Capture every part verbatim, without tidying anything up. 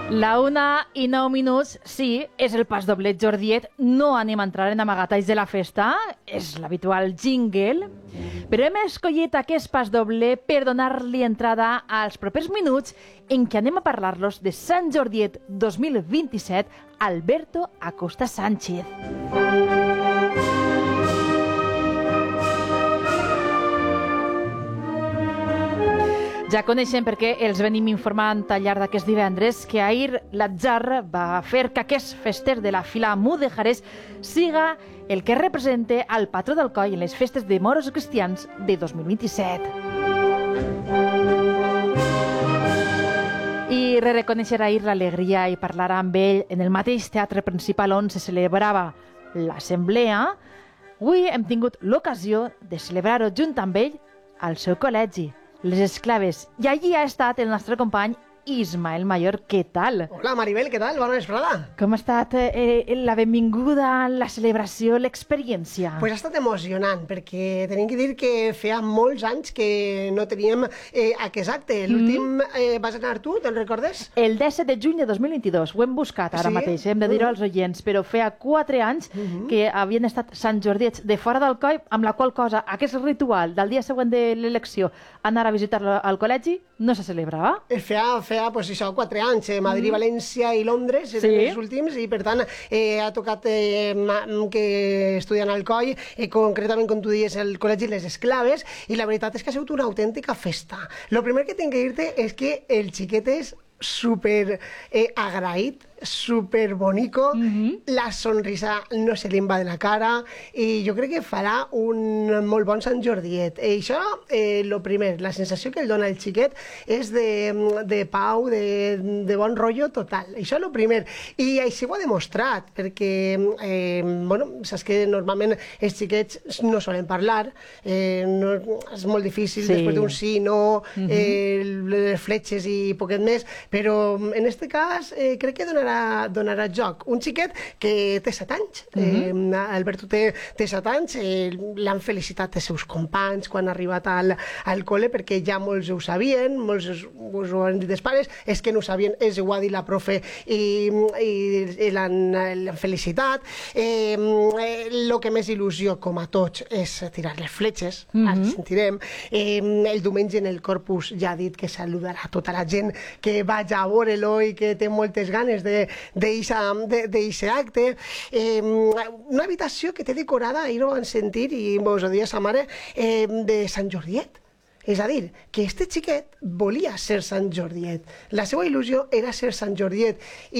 La una i nou minuts, sí, és el pas doblet Jordiet. No anem a entrar en amagatalls de la festa, és l'habitual jingle, però hem escollit aquest pas doble per donar-li entrada als propers minuts en què anem a parlar-los de Sant Jordiet dos mil vint-i-set, Alberto Acosta Sánchez. Ja coneixem perquè els venim informant al llarg d'aquest divendres que ahir l'atzar va fer que aquest fester de la fila Mudèjares siga el que representa el patró d'Alcoi en les festes de moros cristians de dos mil vint-i-set. I re-reconèixer ahir l'alegria i parlar amb ell en el mateix teatre principal on se celebrava l'assemblea, avui hem tingut l'ocasió de celebrar-ho junt amb ell al seu col·legi, Les Esclaves. I allí ha estat el nostre company Ismael Mayor. Què tal? Hola Maribel, què tal? Bona vesprada. Com ha estat eh, la benvinguda, la celebració, l'experiència? Pues ha estat emocionant, perquè tenim que dir que feia molts anys que no teníem eh, aquest acte. L'últim mm. eh, vas anar tu, te'n recordes? El disset de juny de dos mil vint-i-dos. Ho hem buscat ara sí? mateix, hem de dir-ho als oients, però feia quatre anys mm -hmm. que havien estat Sant Jordiets de fora del Coi, amb la qual cosa aquest ritual del dia següent de l'elecció, anar a visitar-lo al col·legi, no se celebrava. Feia, feia pues, això, quatre anys, eh, Madrid, mm. València i Londres, eren sí. els últims, i per tant eh, ha tocat eh, que estudien al Coi, eh, concretament, com tu dius, el Col·legi Les Esclaves, i la veritat és que ha sigut una autèntica festa. Lo primer que tinc que dir-te és que el xiquet és super eh, agraït, super bonico, mm-hmm. la sonrisa no se li va de la cara, i jo crec que farà un molt bon Sant Jordiet. I això, eh, lo primer, la sensació que el dona el xiquet és de, de pau, de, de bon rotllo total. Això és lo primer. I així ho ha demostrat, perquè, eh, bueno, saps que normalment els xiquets no solen parlar, eh, no, és molt difícil, sí. després d'un sí, no, mm-hmm. eh, les fletxes i poquet més, però en aquest cas eh, crec que donarà donarà joc. Un xiquet que té set anys, mm-hmm. eh, Alberto té, té set anys, eh, l'han felicitat els seus companys quan ha arribat al, al col·le, perquè ja molts ho sabien, molts us, us ho han dit els pares, és que no ho sabien, és ho ha dit la profe i, i, i l'han felicitat. Eh, el que més il·lusió, com a tots, és tirar les fletxes, mm-hmm. ens sentirem. Eh, el diumenge en el Corpus ja ha dit que saludarà tota la gent que vaig a veure-lo i que té moltes ganes de d'aquest acte. Eh, una habitació que té decorada, ahir ho van sentir i vos ho dia sa mare, eh, de Sant Jordiet. És a dir, que este xiquet volia ser Sant Jordiet. La seva il·lusió era ser Sant Jordiet.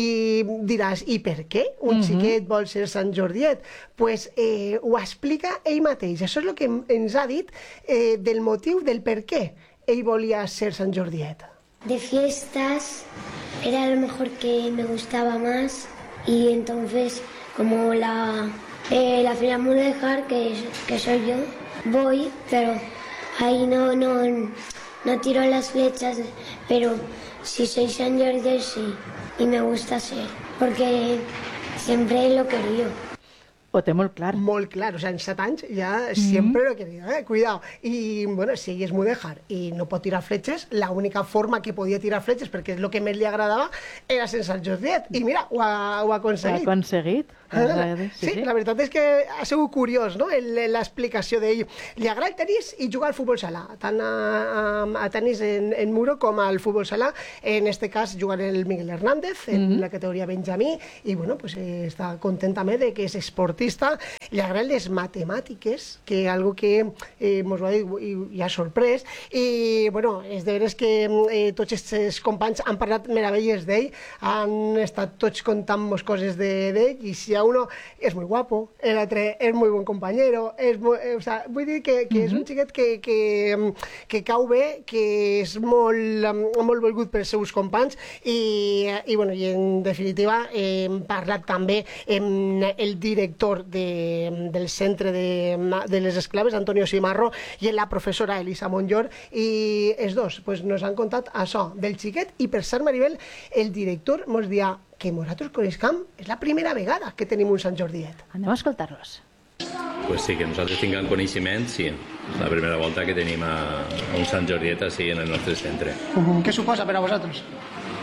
I diràs, i per què un mm-hmm. xiquet vol ser Sant Jordiet? Pues eh, ho explica ell mateix. Això és el que ens ha dit eh, del motiu del per què ell volia ser Sant Jordiet. De fiestas era lo mejor que me gustaba más, y entonces como la, eh, la Feria Mudèjar, que, que soy yo, voy, pero ahí no, no, no tiro las flechas, pero si soy Sant Jordi sí, y me gusta ser, porque siempre lo he querido. Ho té molt clar. Molt clar, o sigui, en set anys ja mm-hmm. sempre lo he querido, eh? Cuidado. I, bueno, si ell és Mudèjar i no pot tirar fletxes, l'única forma que podia tirar fletxes, perquè és el que més li agradava, era sense Sant Jordiet. I mira, ho ha, ho ha aconseguit. Ho ha aconseguit. Sí, sí, sí, la veritat és que ha sigut curiós, no?, l'explicació d'ell. Li agrada el tenis i jugar al futbol sala, tant a, a, a tenis en, en muro com al futbol sala. En este cas jugar el Miguel Hernández, en mm-hmm. la categoria Benjamí, i bueno, pues, eh, està content també de que és esportista. Li agraden les matemàtiques, que és algo que eh, mos va dir i, i ha sorprès, i bueno, és de veres que eh, tots els companys han parlat meravelles d'ell, han estat tots contant-nos coses d'ell, de, i si hi ha uno és molt guapo, l'altre és molt bon compañero, és molt, eh, o sea, vull dir que, que mm-hmm. és un xiquet que, que, que cau bé, que és molt, molt volgut pels seus companys, i, i, bueno, i en definitiva eh, hem parlat també amb el director de, del centre de, de les Esclaves, Antonio Simarro, i la professora Elisa Monllor, i els dos pues, nos han contat això del xiquet. I per cert, Maribel, el director mos dia que nosaltres coneixem, és la primera vegada que tenim un Sant Jordiet. Anem a escoltar-los. Pues sí, que nosaltres tinguem coneixement, sí. És la primera volta que tenim a un Sant Jordiet així en el nostre centre. Uh-huh. Què suposa per a vosaltres?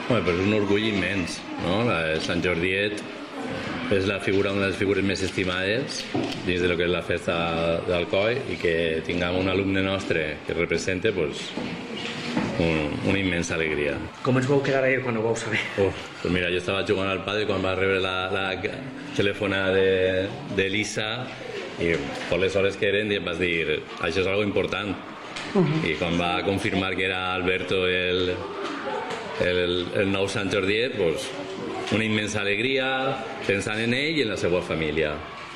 Home, però és un orgull immens, no? La Sant Jordiet és la figura, una de les figures més estimades dins de lo que és la festa d'Alcoi, i que tinguem un alumne nostre que represente, pues, un, una immensa alegria. Com ens vau quedar ahir quan ho vau saber? Uf, pues mira, jo estava jugant al pàdel quan va rebre la, la telefonada de, de Lisa, i per les hores que eren em vas dir, això és algo important. Uh-huh. I quan va confirmar que era Alberto el, el, el nou Sant Jordiet, pues, una immensa alegria pensant en ell i en la seva família.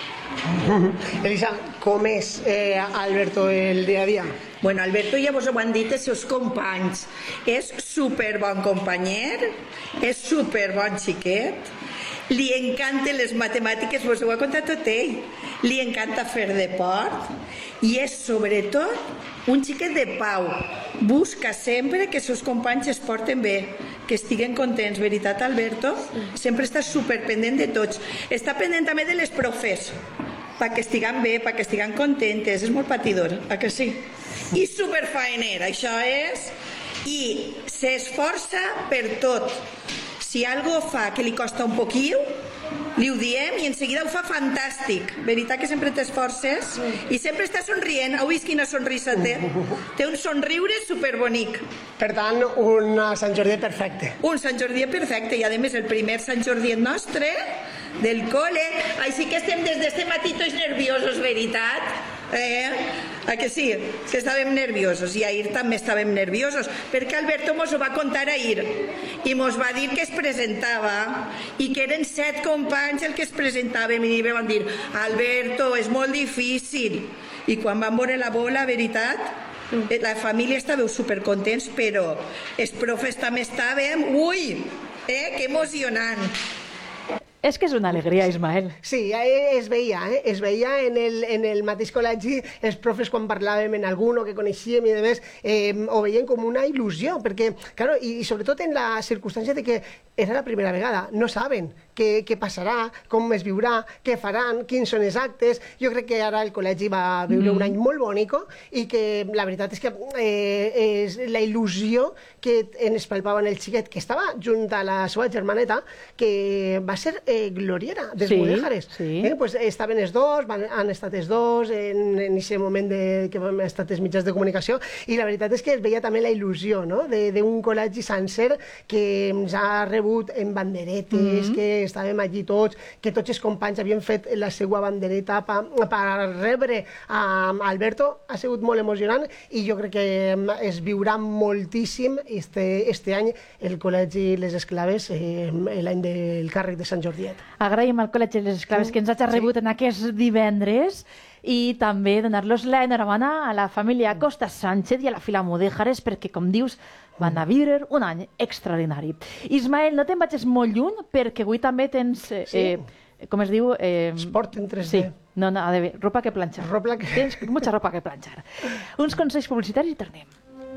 Elisa, com és eh, Alberto el dia a dia? Bueno, Alberto ja vos ho han dit els seus companys. És super bon companyer, és super bon xiquet, li encanten les matemàtiques, vos ho ha contat tot ell, li encanta fer deport i és sobretot un xiquet de pau. Busca sempre que els seus companys es porten bé, que estiguen contents, veritat, Alberto? Sempre està superpendent de tots. Està pendent també de les profes, perquè estiguen bé, perquè estiguen contentes. És molt patidor, a que sí? I superfaener, això és. I s'esforça per tot. Si algo fa que li costa un poquiu, li ho diem i en seguida ho fa fantàstic. Veritat que sempre t'esforces i sempre està somrient. Heu vist quina sonrisa té? Té un somriure superbonic. Per tant, un Sant Jordi perfecte. Un Sant Jordi perfecte i a més el primer Sant Jordi nostre del col·le. Així que estem des d'este matí tots nerviosos, veritat? Eh? A que sí? Que estàvem nerviosos i ahir també estàvem nerviosos perquè Alberto mos ho va contar ahir i mos va dir que es presentava i que eren set companys el que es presentàvem i li vam dir, Alberto, és molt difícil. I quan vam veure la bola, veritat, la família estàveu supercontents, però els profes també estàvem, ui, eh, que emocionant. És que és una alegria, Ismael. Sí, es veia, eh? es veia en el, en el mateix col·legi, els profes quan parlàvem en algun que coneixíem i demés, eh, ho veien com una il·lusió, perquè, claro, i, i sobretot en la circumstància de que era la primera vegada, no saben què, què passarà, com es viurà, què faran, quins són els actes. Jo crec que ara el col·legi va viure mm. un any molt bonico i que la veritat és que eh, és la il·lusió que ens palpava en el xiquet, que estava junt a la seva germaneta, que va ser eh, gloriera dels sí, Mudéjares. Sí. Eh? Pues estaven els dos, van, han estat els dos en aquest moment de, que hem estat els mitjans de comunicació, i la veritat és que es veia també la il·lusió, no? d'un col·legi sencer que ens ha rebut en banderetes, mm -hmm. que estàvem allí tots, que tots els companys havien fet la seva bandereta per pa rebre a Alberto. Ha sigut molt emocionant i jo crec que es viurà moltíssim este, este any el Col·legi Les Esclaves, eh, l'any del càrrec de Sant Jordiet. Agraïm al Col·legi Les Esclaves que ens hagi rebut sí. en aquest divendres i també donar-los l'enhorabona a la família Costa Sánchez i a la Fila Mudéjares perquè, com dius, van a viure un any extraordinari. Ismael, no te'n vagis molt lluny perquè avui també tens, eh, sí. eh, com es diu... Eh, Esport en tres D. Sí, no, no, a veure, ropa que planxar. Ropa que... Tens mucha ropa que planxar. Uns consells publicitaris i tornem.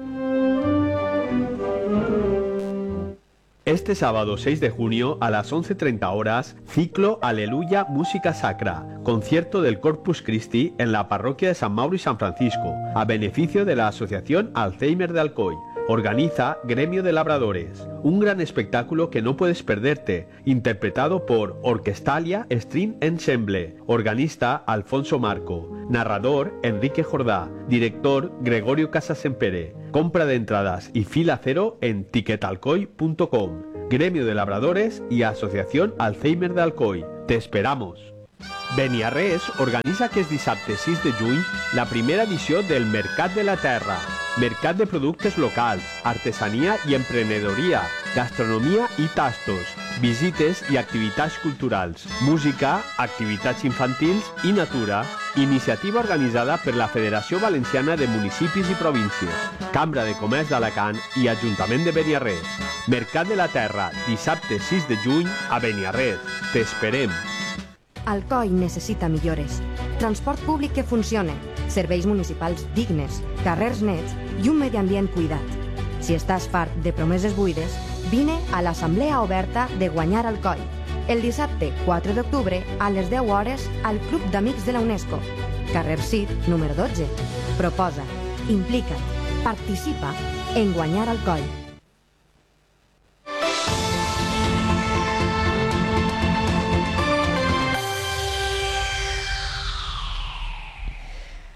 Este sábado seis de junio a las once treinta horas, ciclo Aleluya Música Sacra, concierto del Corpus Christi en la parroquia de San Mauro y San Francisco, a beneficio de la Asociación Alzheimer de Alcoy. Organiza Gremio de Labradores, un gran espectáculo que no puedes perderte, interpretado por Orquestalia String Ensemble, organista Alfonso Marco, narrador Enrique Jordá, director Gregorio Casasempere. Compra de entradas y fila cero en tiquetalcoy punto com. Gremio de Labradores y Asociación Alzheimer de Alcoy. Te esperamos. Beniarrés organitza aquest dissabte sis de juny la primera edició del Mercat de la Terra. Mercat de productes locals, artesania i emprenedoria, gastronomia i tastos, visites i activitats culturals, música, activitats infantils i natura. Iniciativa organitzada per la Federació Valenciana de Municipis i Províncies, Cambra de Comerç d'Alacant i Ajuntament de Beniarrés. Mercat de la Terra, dissabte sis de juny a Beniarrés. T'esperem. Alcoi necessita millores. Transport públic que funcione, serveis municipals dignes, carrers nets i un medi ambient cuidat. Si estàs fart de promeses buides, vine a l'Assemblea Oberta de Guanyar Alcoi, el dissabte quatre d'octubre a les deu hores al Club d'Amics de la UNESCO, carrer Cid, número dotze. Proposa, implica't, participa en Guanyar Alcoi.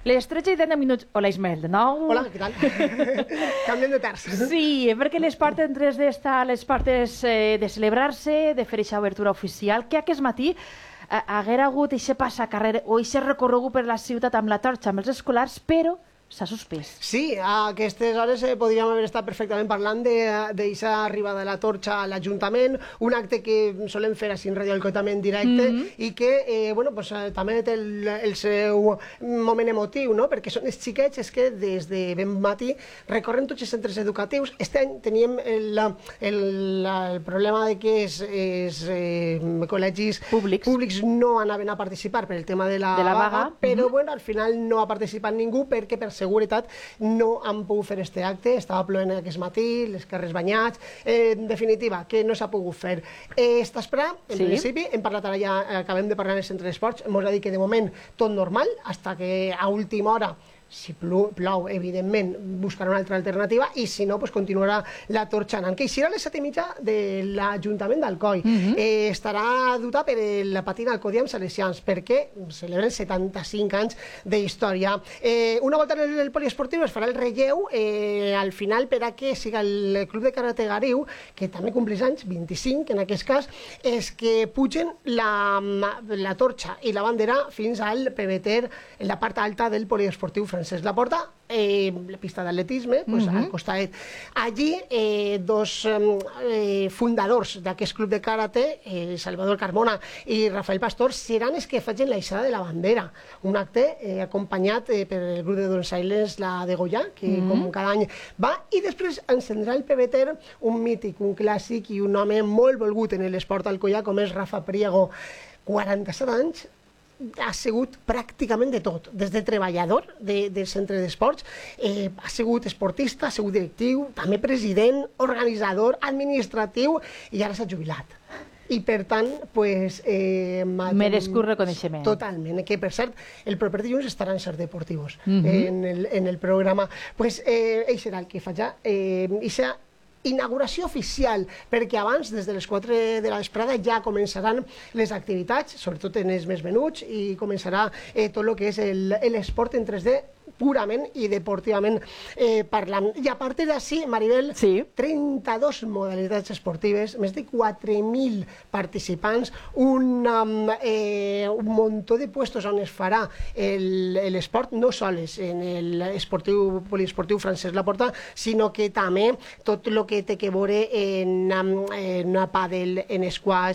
Les tretze i deu minuts... Hola, Ismael, de nou. Hola, què tal? Canviem de terç. Sí, perquè les parts tres d'esta, les parts eh, de celebrar-se, de fer aquesta obertura oficial, que aquest matí eh, haguera hagut aquest passacarrer o aquest recorregut per la ciutat amb la torxa amb els escolars, però s'ha suspès. Sí, a aquestes hores eh, podríem haver estat perfectament parlant d'aquesta arribada de la torxa a l'Ajuntament, un acte que solem fer així en Radio Alcoi també en directe, mm -hmm. i que eh, bueno, pues, eh, també té el, el seu moment emotiu, no? Perquè són els xiquets és que des de ben matí recorren tots els centres educatius. Este any teníem el, el, el problema de que els, els eh, col·legis públics. públics no anaven a participar per el tema de la, de la vaga, vaga, però mm -hmm. bueno, al final no ha participat ningú perquè per seguretat no han pogut fer este acte, estava plovent aquest matí, les carrers banyats, eh, en definitiva, que no s'ha pogut fer. Eh, esta espera, en sí. principi, hem parlat ara ja, acabem de parlar en el centre d'esports, ens ha dit que de moment tot normal, hasta que a última hora, si plou, plou, evidentment, buscarà una altra alternativa i si no, pues, continuarà la torxa anant. Que així a les set i mitja de l'Ajuntament d'Alcoi. Uh -huh. eh, estarà dotat per la patina Alcodians Salesians perquè celebren setanta-cinc anys d'història. Eh, una volta en el poliesportiu es farà el relleu eh, al final per a que siga el Club de Karate Gariu, que també complís anys, vint-i-cinc en aquest cas, és que pugen la, la torxa i la bandera fins al pebeter en la part alta del poliesportiu francès. Francesc Laporta, eh, la pista d'atletisme, pues, uh -huh. al costat. Allí, eh, dos eh, fundadors d'aquest club de karate, eh, Salvador Carmona i Rafael Pastor, seran els que facin la eixada de la bandera. Un acte eh, acompanyat eh, per el grup de donzailes, la de Goya, que uh -huh. com cada any va, i després encendrà el pebeter un mític, un clàssic i un home molt volgut en l'esport alcoià, com és Rafa Priego. quaranta-set anys, ha sigut pràcticament de tot, des de treballador de, del centre d'esports, eh, ha sigut esportista, ha sigut directiu, també president, organitzador, administratiu, i ara s'ha jubilat. I per tant, pues, eh, merescut reconeixement. Totalment, que per cert, el proper dilluns estaran Ser Deportivos uh -huh. en, el, en el programa. Pues, eh, ell serà el que fa ja, eh, i serà inauguració oficial, perquè abans, des de les quatre de la vesprada, ja començaran les activitats, sobretot en els més menuts, i començarà eh, tot el que és l'esport en tres D, purament i deportivament eh, parlant. I a partir d'ací, Maribel, sí. trenta-dues modalitats esportives, més de quatre mil participants, un, um, eh, un muntó de puestos on es farà l'esport, no sols en l'esportiu poliesportiu Francesc Laporta, sinó que també tot el que té que veure en, en pàdel, en squash,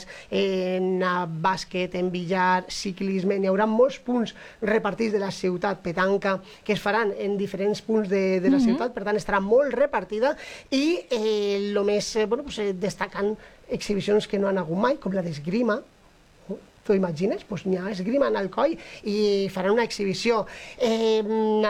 en bàsquet, en billar, ciclisme. N'hi haurà molts punts repartits de la ciutat, petanca, que es faran en diferents punts de, de la ciutat, per tant estarà molt repartida i el eh, més eh, bueno, pues, eh, destacant exhibicions que no han hagut mai, com la d'esgrima. T'ho imagines? Pues n'hi ha esgrima en Alcoi i faran una exhibició. Eh,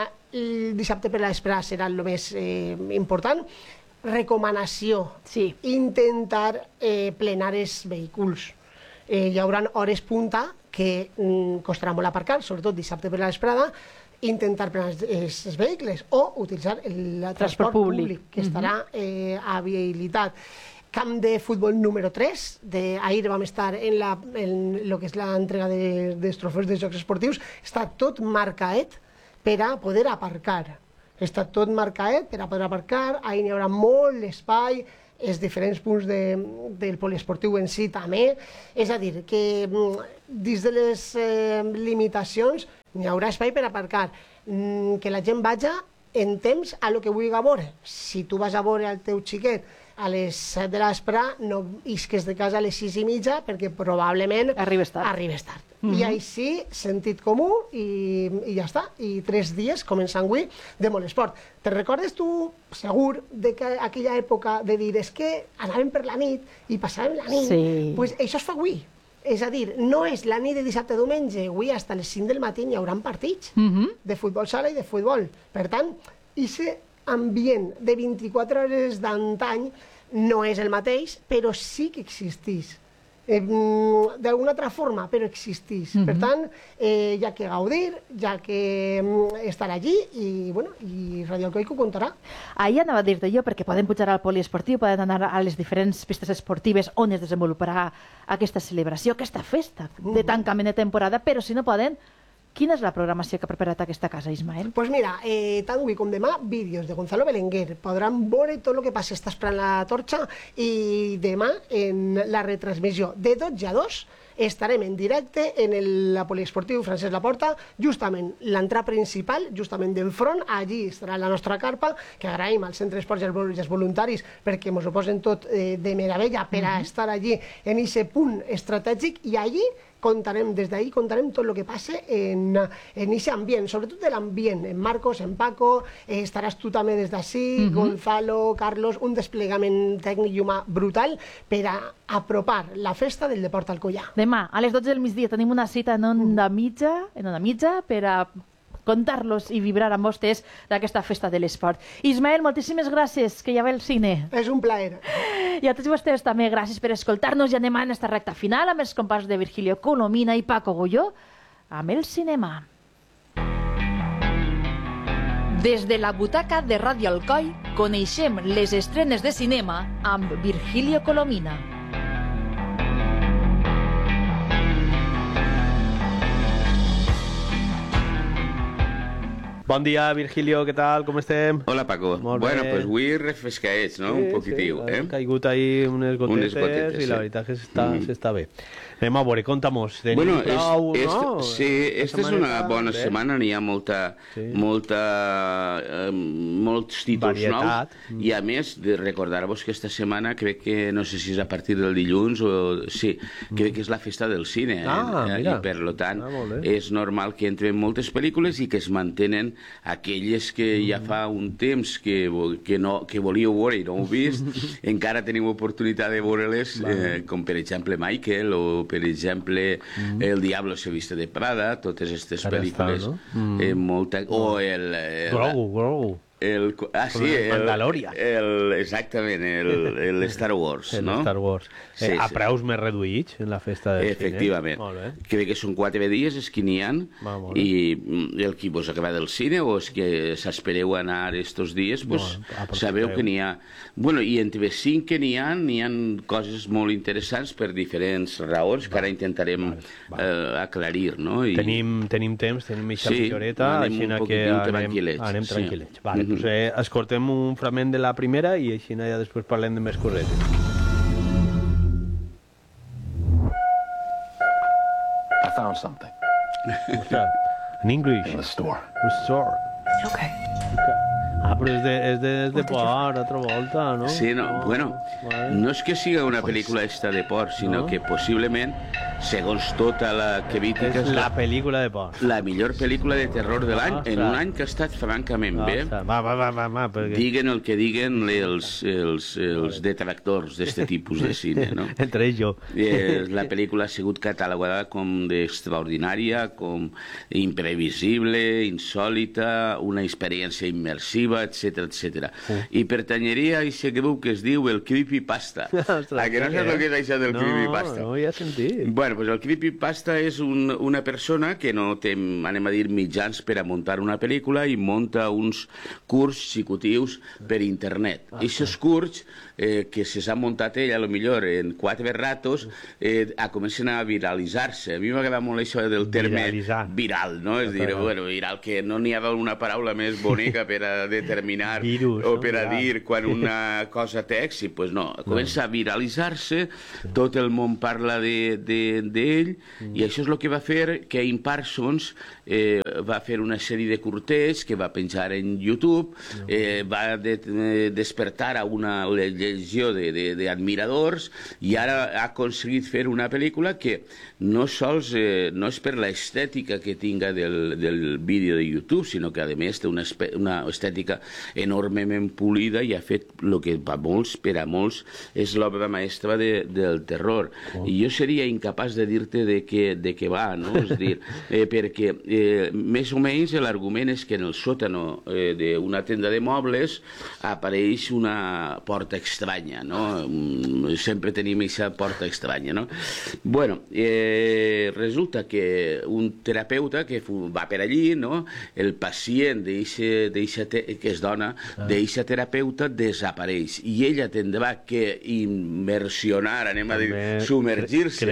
el dissabte per la vesprada serà el més eh, important. Recomanació, sí. intentar eh, plenar els vehicles. Eh, hi haurà hores punta que mm, costarà molt aparcar, sobretot dissabte per la vesprada, intentar plenar els, els vehicles o utilitzar el transport, transport públic, públic que estarà eh, habilitat. Camp de futbol número tres, de, ahir vam estar en, la, en lo que és l'entrega de, dels trofeus de Jocs Esportius, està tot marcaet per a poder aparcar. Està tot marcaet per a poder aparcar, ahir n'hi haurà molt espai, els diferents punts de, del poliesportiu en si també, és a dir, que dins de les eh, limitacions n'hi haurà espai per aparcar, mm, que la gent vaja en temps a lo que vulgui veure. Si tu vas a veure el teu xiquet a les set de l'espre, no isques de casa a les sis i mitja perquè probablement arribes tard. Arribes tard. Mm -hmm. I així, sentit comú i, i ja està. I tres dies, començant avui, de molt esport. Te recordes tu, segur, de que aquella època de dir és que anàvem per la nit i passàvem la nit? Sí. Pues això es fa avui. És a dir, no és la nit de dissabte a diumenge, avui fins a les cinc del matí hi haurà partits mm -hmm. de futbol sala i de futbol. Per tant, aquest ambient de vint-i-quatre hores d'antany no és el mateix, però sí que existeix. Eh, d'alguna altra forma, però existeix. Mm -hmm. Per tant, eh, hi ha que gaudir, hi ha que eh, estar allí i, bueno, i Radio Alcoi ho contarà. Ahir anava a dir-te jo, perquè poden pujar al poliesportiu, poden anar a les diferents pistes esportives on es desenvoluparà aquesta celebració, aquesta festa de tancament de temporada, però si no poden, Quina és la programació que ha preparat aquesta casa, Ismael? Pues mira, eh, tant avui com demà, vídeos de Gonzalo Belenguer. Podran veure tot el que passa, està esperant la torxa, i demà, en la retransmissió de dotze a dos, estarem en directe en el, la poliesportiu Francesc Laporta, justament l'entrada principal, justament d'enfront, allí estarà la nostra carpa, que agraïm al Centre d'Esports i als voluntaris perquè ens ho posen tot eh, de meravella per a estar allí en aquest punt estratègic, i allí contarem, des d'ahir contarem tot el que passa en aquest ambient, sobretot de l'ambient, en Marcos, en Paco, eh, estaràs tu també des d'ací, uh-huh. Gonzalo, Carlos, un desplegament tècnic i humà brutal per a apropar la festa del Deport Alcoià. Demà, a les dotze del migdia, tenim una cita en Onda Mitja, en Onda Mitja per a contar-los i vibrar amb vostès d'aquesta festa de l'esport. Ismael, moltíssimes gràcies, que ja ve el cine. És un plaer. I a tots vostès també, gràcies per escoltar-nos, i anem en esta recta final amb els companys de Virgilio Colomina i Paco Goyó amb el cinema. Des de la butaca de Ràdio Alcoi coneixem les estrenes de cinema amb Virgilio Colomina. Bon dia, Virgilio, què tal? Com estem? Hola, Paco. Molt bé. Bueno, pues avui refrescaets, no? Sí, un poquitiu, sí, eh? han caigut ahí unes gotetes, Unes gotetes, i la sí. veritat que s'està Mm. s'està bé. Anem a veure, conta'mos. Tenim Bueno, prou, és, no? és, sí, esta és una bona bé. setmana, n'hi ha molta, Sí. molta, eh, molts títols Varietat. nous, i a més de recordar-vos que esta setmana crec que, no sé si és a partir del dilluns o... Sí, crec que és la festa del cine, Ah, eh? mira. I per lo tant Ah, molt bé. és normal que entren moltes pel·lícules i que es mantenen aquelles que ja fa un temps que, vo- que, no, que volíeu veure i no heu vist, encara teniu oportunitat de veure-les, eh, com per exemple Michael o per exemple El Diablo se viste de Prada, totes aquestes Ara pel·lícules, està, no? eh, molta... o el... el Grogu, Grogu. el, ah, sí, Com el el, Mandalorian. el, exactament, el, el Star Wars, El no? Star Wars. Sí, Eh, a sí. preus més reduïts en la festa del Efectivament. cine. Molt bé. Crec que són quatre dies els que n'hi ha, Va, molt bé. i mm, el que vos acaba del cine o els que s'espereu anar estos dies, pues, Bueno, aprofitareu. sabeu que n'hi ha... Bueno, i entre cinc que n'hi ha, n'hi ha coses molt interessants per diferents raons que ara intentarem eh, aclarir, no? I... Tenim, tenim temps, tenim mitja Sí, milloreta, anem així un que poquitiu anem, tranquil·lets, anem sí. tranquil·lets. Vale, Mhm. doncs, eh, escoltem un fragment de la primera i així ja després parlem de més cosetes. I found something Ostres, en English. in the store. Restore. Okay. Ah, però és de, és de, és de por, altra volta, no? Sí, no, bueno, vale. no és que siga una pel·lícula esta de por, sinó No? que possiblement, segons tota la crítica, És la pel·lícula de por. la millor pel·lícula de terror de l'any, en un any que ha estat francament bé. Ostres, Va, va, va, va, va, perquè... Diguen el que diguen els, els, els detractors d'este tipus de cine, no? Entre ells jo. Eh, la pel·lícula ha sigut catalogada com d'extraordinària, com imprevisible, insòlita, una experiència immersiva, etc etc. I pertanyeria a aquest grup que es diu el creepypasta. Ostres, A que no què saps el que és això del no, creepypasta? No, no hi ha sentit. Bueno, pues el creepypasta és un, una persona que no té, anem a dir, mitjans per a muntar una pel·lícula i munta uns curs xicutius per internet. I aquests curs, eh, que se s'han muntat ell, a lo millor, en quatre ratos, eh, a comencen a viralitzar-se. A mi m'agrada molt això del terme Viralitzar. viral, no? És dir, bueno, viral, que no n'hi ha una paraula més bonica per a determinar Virus, o no? per a Viral. dir quan una cosa té èxit, pues no, comença a viralitzar-se, tot el món parla d'ell de, de, d'ell, i això és el que va fer que Kevin Parsons eh, va fer una sèrie de curtets que va penjar en YouTube, eh, va de, de, despertar a una legió d'admiradors i ara ha aconseguit fer una pel·lícula que no sols eh, no és per l'estètica que tinga del, del vídeo de YouTube, sinó que a més té una, una estètica enormement polida i ha fet el que per molts, per a molts és l'obra maestra de, del terror. Oh. I jo seria incapaç de dir-te de què de què va, no? És dir, eh, perquè eh, més o menys l'argument és que en el sòtano eh, d'una tenda de mobles apareix una porta estranya, no? Sempre tenim aquesta porta estranya, no? Bueno, eh, resulta que un terapeuta que va per allí, no? El pacient d'eixa, que es dona, d'eixa terapeuta desapareix i ella tindrà que immersionar, anem a dir, submergir-se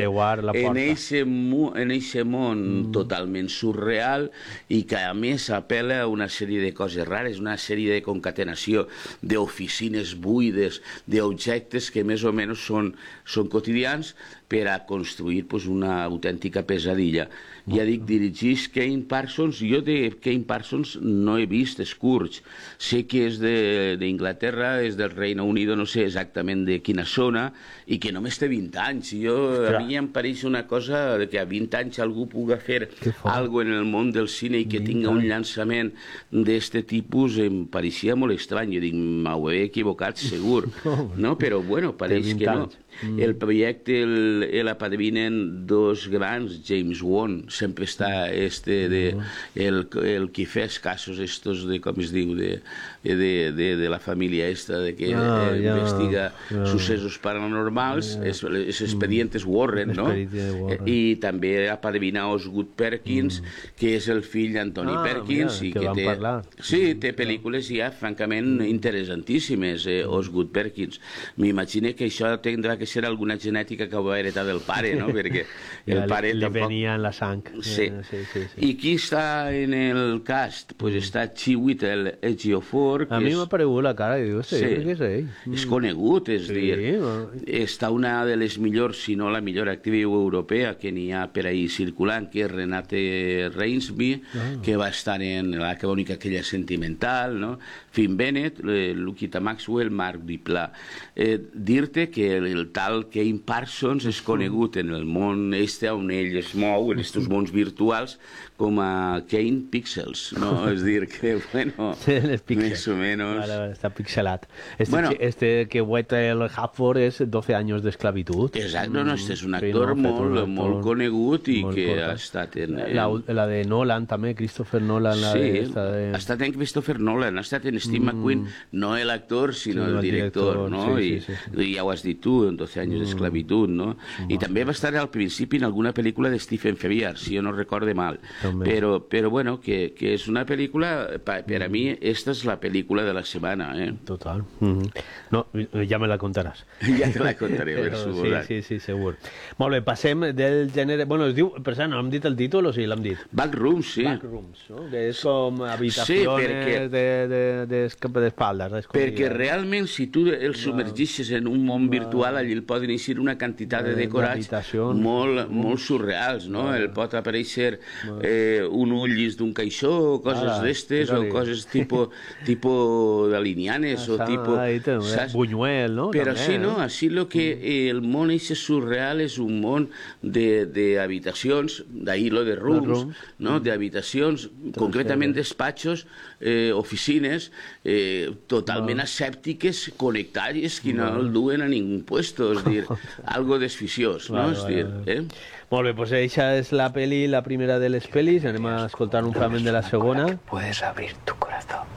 la porta. En eixe, en eixe món mm. totalment surreal i que a més apel·la a una sèrie de coses rares, una sèrie de concatenació d'oficines buides, d'objectes que més o menys són, són quotidians per a construir pues, una autèntica pesadilla. Ja dic, dirigís Kane Parsons. Jo de Kane Parsons no he vist Scourge. Sé que és d'Inglaterra, és del Reino Unido, no sé exactament de quina zona, i que només té vint anys. Jo, a mi em pareix una cosa que a vint anys algú pugui fer alguna en el món del cine i que tinga un llançament d'aquest tipus em pareixia molt estrany. Jo dic, m'ho he equivocat segur, no? Però bueno, pareix que no. El projecte el, el apadrinen dos grans, James Wan, sempre està este de, el, el qui fa casos estos de, com es diu, de, de, de, de la família esta, de que ah, eh, ja, investiga ja. successos paranormals, ja. es, es expedientes Warren, no? Warren. I també apadrina Osgood Perkins, mm. que és el fill d'Anthony ah, Perkins, mira, i que, que té, parlar. Sí, té pel·lícules ja francament interessantíssimes, eh, Osgood Perkins. M'imagino que això tindrà que ser alguna genètica que va heretar del pare, no? Perquè el pare li, tampoc... li venia en la sang. Sí. Eh, sí, sí, sí. I qui està en el cast? Pues està Chiwetel Ejiofor. A mi m'ha aparegut la cara i diu, sí, sí. és ell. És conegut, és sí, dir, no? Està una de les millors, si no la millor actriu europea que n'hi ha per ahí circulant, que és Renate Reinsby, ah. que va estar en La Crònica aquella sentimental, no? Finn Bennett, eh, Lukita Maxwell, Marc Duplass. Eh, dir-te que el, el tal Kane Parsons és conegut en el món este on ell es mou, en aquests mons virtuals, com a Kane Pixels, no? És dir, que, bueno, més o menos... Vale, vale, està pixelat. Este, bueno, este que Whitehall Hafford és doce anys d'esclavitud. Exacte, no, no, este és un actor sí, no, molt, un actor molt conegut i molt que corta. Ha estat en... en... La, la de Nolan també, Christopher Nolan. La sí, de, de... ha estat en Christopher Nolan, ha estat en Steve mm. McQueen, no l'actor, sinó sí, el director, director, no? Sí, sí, sí, sí. I, I ja ho has dit tu, en doce anys mm. d'esclavitud, no? Sí, I també va estar al principi en alguna pel·lícula de Stephen Frears, si jo no recorde mal. Però, però bueno, que, que és una pel·lícula, per, per a mi, esta és la pel·lícula de la setmana, eh? Total. Mm-hmm. No, ja me la contaràs. Ja te la contaré, per suposat. Sí, sí, sí, segur. Molt bé, passem del gènere... Bueno, es diu... Per cert, no hem dit el títol o sí l'hem dit? Backrooms, sí. Backrooms, no? Que és com habitacions sí, perquè... de, de, de, d'espaldes. Perquè realment, si tu el submergixes en un món virtual, allí el poden eixir una quantitat de decorats molt, molt surreals, no? El pot aparèixer eh, un ull d'un caixó, o coses d'estes, o coses tipo, tipo dalinianes, o tipo... Buñuel, no? Però sí, no? Així lo que el món eixe surreal és un món d'habitacions, d'ahir lo de rooms, no? D'habitacions, concretament despatxos, eh, oficines, eh, totalment asèptiques, connectàries, que no el duen a ningú puesto, és dir, algo desficiós, no? És dir, eh? Molt bé, doncs eixa és la peli, la primera de les pelis, anem a escoltar un fragment de la segona. Puedes abrir tu corazón.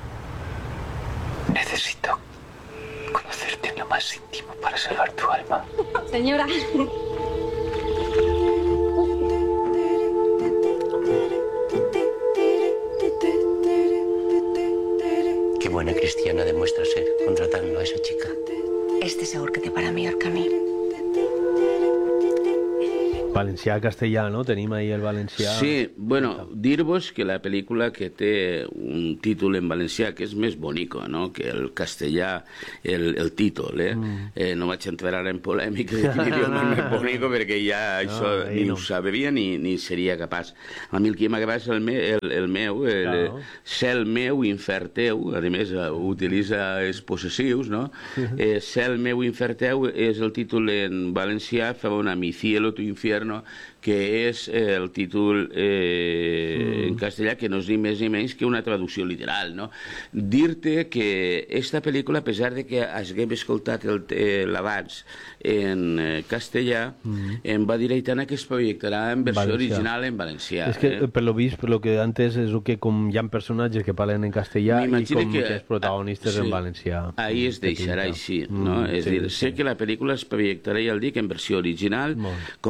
Vale. Necesito conocerte en lo más íntimo para salvar tu alma. Señora. Qué buena cristiana demuestra ser contratando a esa chica. Este seguro que te para mejor que a mí. Valencià, castellà, no? Tenim ahir el valencià... Sí, bueno, dir-vos que la pel·lícula que té un títol en valencià que és més bonico, no?, que el castellà, el, el títol, eh? Mm. eh? No vaig entrar ara en polèmica de quin idioma és més bonico perquè ja això no, ni no. ho sabria ni, ni seria capaç. A mi el que m'agrada és el, me, el, el meu, el, claro. Cel meu, infern teu, a més utilitza els possessius, no? eh, Cel meu, infern teu és el títol en valencià, fa una mi cielo, tu infierno, que és eh, el títol eh, mm. en castellà, que no és ni més ni menys que una traducció literal, no? Dir-te que esta pel·lícula, a pesar de que haguem escoltat l'abans en eh, castellà, mm. em va dir Aitana que es projectarà en versió valencià. Original en valencià. És que, eh? per lo vist, per lo que antes és que com hi ha personatges que parlen en castellà i com que, que els protagonistes sí, en valencià. Ahí es deixarà així, no? Mm, és sí, dir, sí. sé que la pel·lícula es projectarà, ja el dic, en versió original, Molt. com s'ha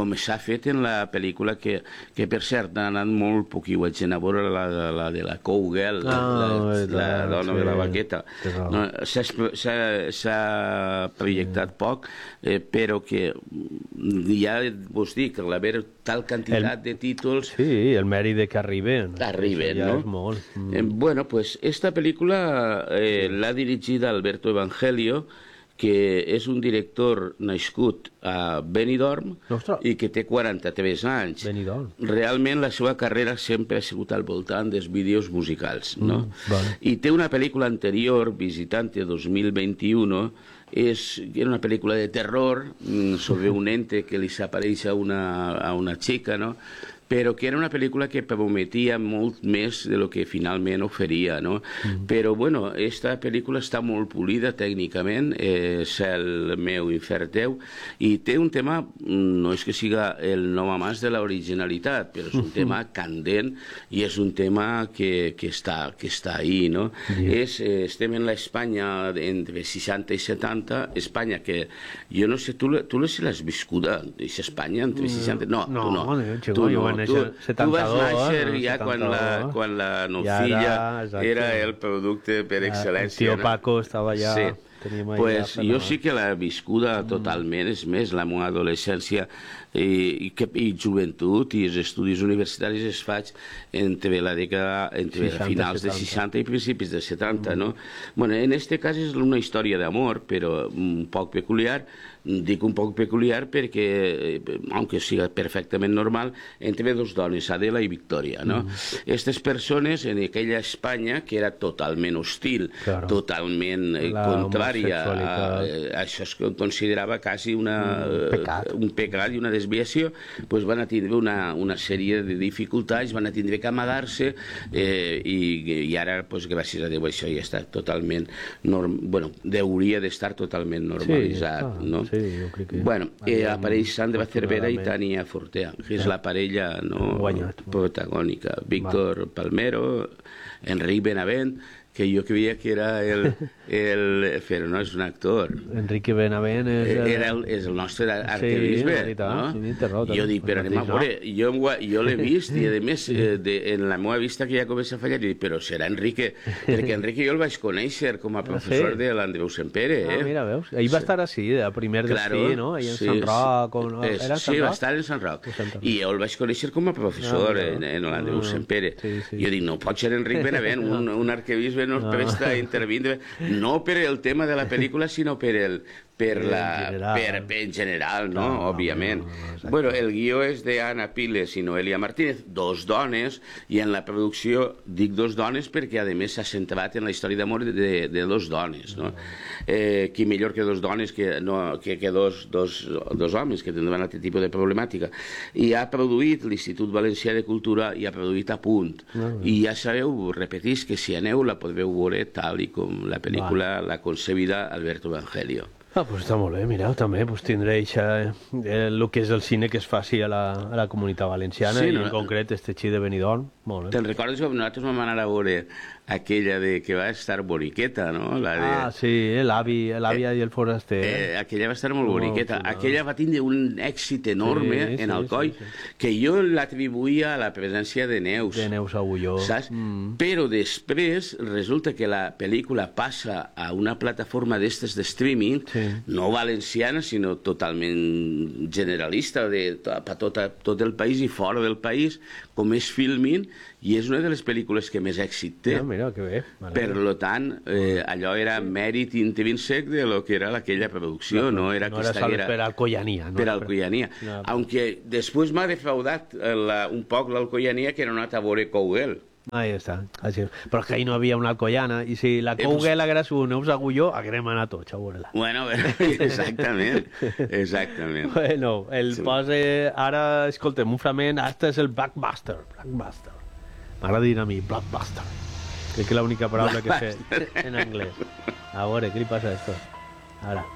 fet en la pel·lícula que, que per cert, ha anat molt poc i vaig anar a veure la, la, la de la Cowgirl, la, Ah, la, la- la dona sí. de la baqueta. Té raó. No, s'ha exp- s'ha- s'ha projectat poc, eh, però que mm, ja vos dic, l'haver tal quantitat El- de títols... Sí, el mèrit de que arriben. Arriben, Això ja no? és molt. Mm. Eh, bueno, pues esta pel·lícula eh, l'ha dirigida Alberto Evangelio, que és un director nascut a Benidorm Ostres. i que té quaranta-tres anys. Benidorm. Realment la seva carrera sempre ha sigut al voltant dels vídeos musicals, no? Mm, vale. I té una pel·lícula anterior, Visitante dos mil vint-i-u, és, era una pel·lícula de terror mm, sobre un ente que li s'apareix a una, a una xica, no? Però que era una pel·lícula que prometia molt més de lo que finalment oferia, no? Mm. Però, bueno, esta pel·lícula està molt polida tècnicament, eh, és el meu infern teu, i té un tema, no és que siga el nom a mas de l'originalitat, però és un tema candent i és un tema que, que, està, que està ahí, no? Yeah. És, eh, estem en l'Espanya entre seixanta i setanta, Espanya que, jo no sé, tu, la- tu si l'has viscuda, és Espanya entre seixanta... No, No, tu no. no, xicó, Tu jo no. vaig néixer Tu, en tu vas setanta-dos, néixer no? ja quan la, setanta-dos. quan la Ja nocilla era, exacte. era el producte per Ja, excel·lència. el tio Paco estava allà, Sí. teníem allà Pues fent jo la- sí que l'he viscuda totalment, és més, la meva adolescència i, i, que, i joventut i els estudis universitaris es faig entre la dècada, entre seixanta, finals de setanta. seixanta i principis de setanta, no? Bueno, en este cas és una història d'amor, però un poc peculiar. Dic un poc peculiar perquè, eh, aunque siga perfectament normal, entre dos dones, Adela i Victòria, no? Aquestes persones, en aquella Espanya, que era totalment hostil, Claro. totalment eh, La contrària a, homosexualitat. a això es considerava quasi una, Un pecat. un pecat i una desviació, pues van a tindre una, una sèrie de dificultats, van a tindre que amagar-se eh, i, i ara, pues, gràcies a Déu, això ja està totalment norm... bueno, hauria d'estar totalment normalitzat, ah, no? sí, jo crec que- Bueno, eh, Anem apareix Sandra Cervera i afortunadament. Tania Fortea, que és la parella no, Guanyat. protagònica. Víctor Palmero, Enric Benavent, que jo creia que era el, el... però no és un actor. Enrique Benavent és... el- Era el, és el nostre Sí, arquebisbe, la veritat, no? sí, té raó, Jo també. dic, però El anem a mateix, no? veure, jo, em gua- jo l'he vist i a més eh, de, en la meva vista que ja comença a fallar, i dic, però serà Enrique, perquè Enrique jo el vaig conèixer com a professor sí? de l'Andreu Sempere, eh? Ah, mira, veus? Ell va estar així, de primer Claro, destí, no? Ahí en sí, Sant Roc. O... sí, Era en sí, Sant va Roc? estar en Sant Roc. En Sant Roc. I jo el vaig conèixer com a professor Ah, mira. en, en l'Andreu Ah, Sempere. sí, sí. Jo dic, no pot ser Enric Benavent, un, un arquebisbe no es No. presta a intervindre, no per el tema de la pel·lícula, sinó per el per En la, general. per, en general, no? No, no, Òbviament. no, no, exacte. Bueno, el guió és d'Anna Piles i Noelia Martínez, dos dones, i en la producció dic dos dones perquè, a més, s'ha centrat en la història d'amor de, de dos dones, no? Eh, qui millor que dos dones que, no, que, que dos, dos, dos homes que tindran aquest tipus de problemàtica. I ha produït l'Institut Valencià de Cultura i ha produït A Punt. Ah, I ja sabeu, repetís, que si aneu la podreu veure tal i com la pel·lícula l'ha concebida Alberto Evangelio. Ah, pues està molt bé, mireu, també pues, tindré eixa, eh, el que és el cine que es faci a la, a la comunitat valenciana, Sí, i no? en concret este xí de Benidorm. Molt bé. Te'n recordes que nosaltres vam anar a veure aquella de que va estar boniqueta, no? La de... Ah, sí, l'avi l'avi i el foraster. Eh, aquella va estar molt Molt boniqueta. xula. Aquella va tindre un èxit enorme Sí, en sí, Alcoi, sí, sí. que jo l'atribuïa a la presència de Neus. De Neus Agulló. Saps? Mm. Però després resulta que la pel·lícula passa a una plataforma d'estes de streaming, Sí. no valenciana, sinó totalment generalista, de, per tot, tot el país i fora del país, com és Filmin, i és una de les pel·lícules que més èxit té. Ah, mira, que bé. Vale. Per lo tant, eh, allò era mèrit intrínsec de lo que era aquella producció, no era no que era sol estiguera... per Alcoianía. No per era Alcoianía. No. Aunque després m'ha defraudat eh, la, un poc l'Alcoianía, que era una tabore Cowell. Ahí està. Així. Però és que ahí no havia una Alcoiana, i si la Eh, Couguel haguera sigut Neus Agulló, haguem anat tots a veure-la. Bueno, exactament, exactament. Bueno, el Sí. pose... Ara, escolta'm, un fragment, este és el Blackbuster. Blackbuster. M'agrada dir a mi, Blackbuster. Crec que és l'única paraula que sé en anglès. A veure, què li passa a esto? Ara.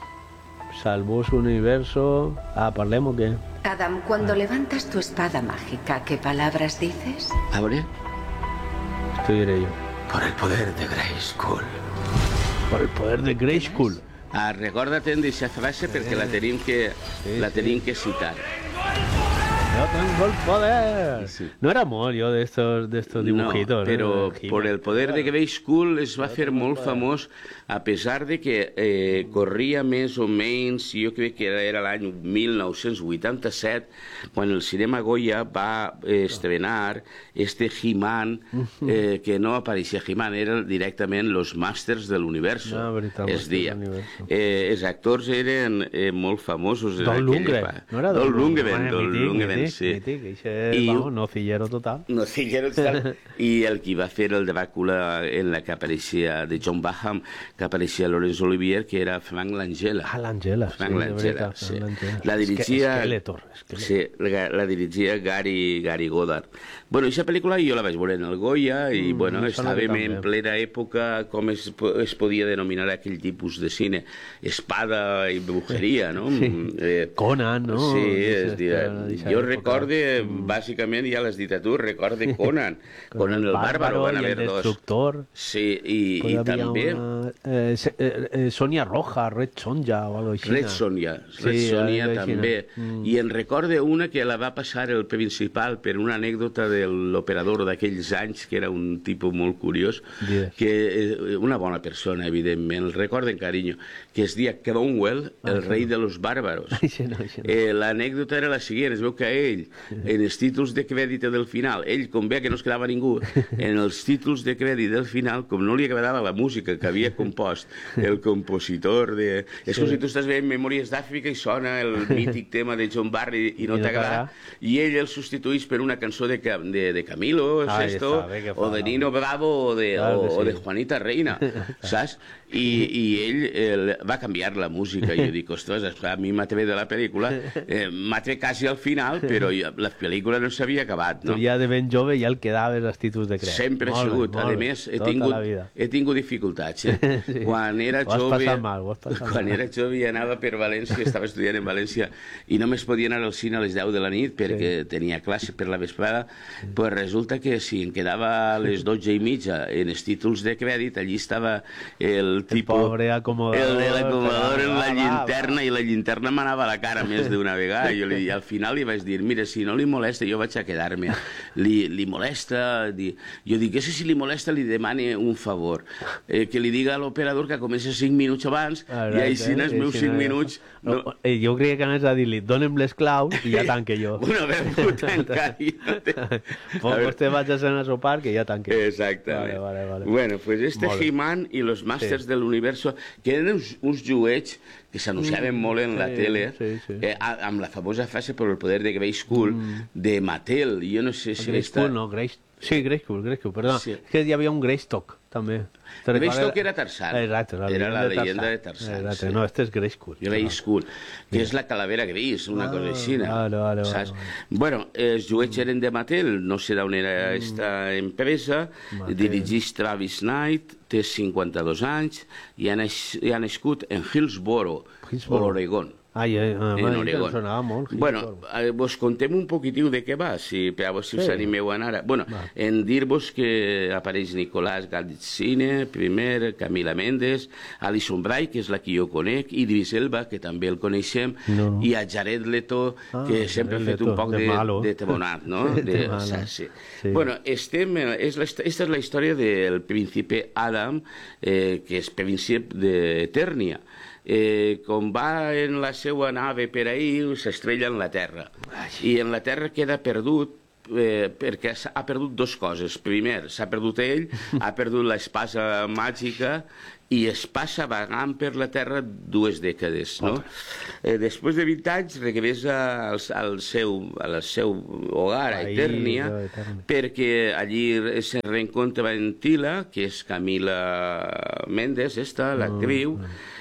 Salvos universo... Ah, ¿parlem o qué? Adam, cuando levantas tu espada mágica, ¿qué palabras dices? A veure... Esto diré yo. Por el poder de Grayskull. Por el poder de Grayskull. Ah, recorda't d'aquesta frase perquè la tenim que, Sí, la sí. tenim que citar. Yo tengo el poder. Sí. No era molt, jo, d'estos dibujitos. No, però eh? per el poder de Grayskull es va fer molt famós, a pesar de que eh, corria més o menys, jo crec que era l'any mil nou-cents vuitanta-set, quan el cinema Goya va eh, estrenar este He-Man, eh, que no apareixia He-Man, eren directament los Masters de l'Universo. Ah, veritat, es dia. Eh, els actors eren eh, molt famosos. Don Lundgren. No era Don Lundgren, Don Lundgren, sí. I, vamos, nocillero total. Nocillero total. I el qui va fer el Dràcula en la que apareixia de John Baham, que apareixia Laurence Olivier, que era Frank Langella. Ah, Langella, Frank sí, Langella, veritat, sí. Langella. La dirigia... Skeletor. Sí, la, la dirigia Gary, Gary Goddard. Bueno, aquesta pel·lícula jo la vaig veure en el Goya i, mm, bueno, estàvem en plena època, com es, es podia denominar aquell tipus de cine, espada i brujeria, no? Sí. Eh, Conan, no? Sí, és dir, jo recorde, bàsicament, ja l'has dit a tu, recorde Conan. Conan el Bàrbaro, van haver dos. Destructor. Sí, i, i també... Una, eh, eh, Sonia Roja, Red Sonja o algo així. Red Sonja, Red sí, Sonja també. Mm. I en recorde una que la va passar el principal per una anècdota de l'operador d'aquells anys, que era un tipus molt curiós, yeah. que una bona persona, evidentment, el recorden, carinyo, que es dia Cromwell, el ah, rei de los bàrbaros. Això no, això no. Eh, l'anècdota era la següent, es veu que ell, en els títols de crèdit del final, ell, com veia que no es quedava ningú, en els títols de crèdit del final, com no li agradava la música que havia compost el compositor de... Sí. És com si tu estàs veient Memòries d'Àfrica i sona el mític tema de John Barry i no, no t'agrada, i ell el substitueix per una cançó de, de, de Camilo ah, Sesto, bé, o de Nino Bravo, o de, ah, o, sí. o de Juanita Reina, saps? I, i ell eh, va canviar la música i jo dic, ostres, a mi m'atrevé de la pel·lícula, eh, m'atrevé quasi al final, però jo, la pel·lícula no s'havia acabat, no? Tu ja de ben jove ja el quedaves als títols de crèdit. Sempre he sigut, a més, he tingut, he tingut dificultats, eh? Sí. Quan era jove, mal, quan era jove i anava per València, estava estudiant en València i només podia anar al cine a les deu de la nit perquè sí. tenia classe per la vesprada, sí. pues resulta que si em quedava a les dotze i mitja en els títols de crèdit, allí estava el tipus... El pobre acomodador. El de l'acomodador en la llinterna, i la llinterna m'anava a la cara més d'una vegada. I, li, i al final li vaig dir, mira, si no li molesta, jo vaig a quedar-me. Li, li molesta... Di... Jo dic, si li molesta, li demane un favor. Eh, que li diga a l'operador que comença cinc minuts abans, i així els meus cinc minuts... No... Jo creia que anés a dir-li, dóna'm les claus i ja tanque jo. Una vegada tancar i no te... Pues te vaig a cenar a sopar que ja tanque. Exactament. Vale, vale, vale. Bueno, pues este He-Man i los Masters sí. de l'Universo, que eren uns, uns juguets que s'anunciaven mm, molt en la sí, tele, sí, sí. Eh, amb la famosa frase per el poder de Grayskull, mm. de Mattel. Jo no sé si... Grayskull, no, Grayskull. Sí, Grayskull, Grayskull, perdó. Sí. És que hi havia un Greystock, també. Greystock era Tarzan. Exacte, la era la de leyenda de Tarzan. Exacte, sí. No, este és Grayskull. Grayskull, que és la calavera gris, una ah, cosa així. Vale, vale, saps? vale. Bueno, els juguets eren de Mattel, no sé d'on era aquesta empresa, Mattel. Dirigeix Travis Knight, té cinquanta-dos anys, i ha, naix, i ha nascut en Hillsboro, Hillsboro. Oregon. Ai, eh, en Oregon. Sonava molt. Bueno, eh, vos contem un poquitiu de què va, si, per a vos si sí. us animeu a anar. Bueno, va. En dir-vos que apareix Nicolás Gallicine, primer, Camila Mendes, Alison Bray, que és la que jo conec, i Idris Elba, que també el coneixem, no, no. i a Jared Leto, ah, que sempre ha fet un poc de, de, de tebonat, no? de, de malo. Sí. Sí. Bueno, estem, és la, esta és la història del príncipe Adam, eh, que és príncipe d'Eternia. Eh, com va en la seva nave per ahir, s'estrella en la Terra. I en la Terra queda perdut eh, perquè ha perdut dues coses. Primer, s'ha perdut ell, ha perdut l'espasa màgica i es passa vagant per la Terra dues dècades, no? Eh, després de vint anys regressa al, al, seu, al seu hogar, a Eternia, perquè allí se reencontra en Tila, que és Camila Mendes, esta, l'actriu,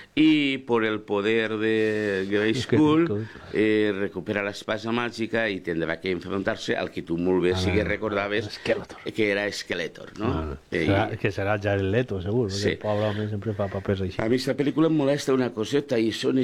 y por el poder de Grayskull eh, recupera l'espasa màgica i tindrà que enfrontar-se al que tu molt bé sí que recordaves que era Skeletor, no? no, no. Eh, serà, que serà Jared Leto, segur, sí. Perquè el pobre home sempre fa papers així. A mi aquesta pel·lícula em molesta una coseta i són